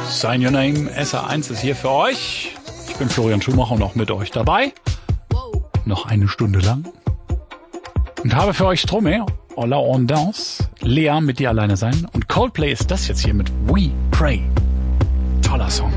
Sign Your Name, SR1 ist hier für euch. Ich bin Florian Schumacher und auch mit euch dabei. Noch eine Stunde lang. Und habe für euch Stromae, Hola on Dance, Lea mit dir alleine sein. Und Coldplay ist das jetzt hier mit We Pray. Toller Song.